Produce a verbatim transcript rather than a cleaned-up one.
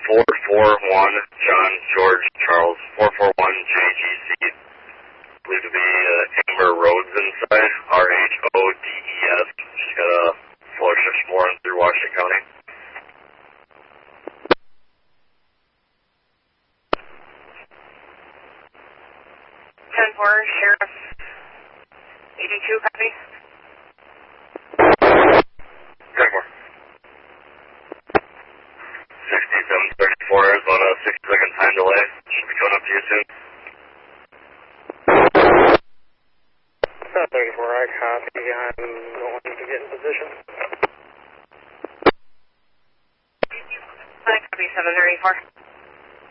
four four one John George Charles, four four one J G C. Believed to be uh, Amber Rhodes inside, R H O D E S. She's got a floor shift exploring through Washington County. ten four, Sheriff eighty-two, copy. ten four. sixty-seven thirty-four, Arizona, sixty second time delay. Should be coming up to you soon. seven thirty-four, I copy. I'm going to get in position. I copy seven thirty-four.